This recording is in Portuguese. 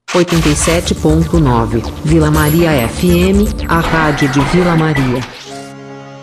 87.9 Vila Maria FM, a rádio de Vila Maria.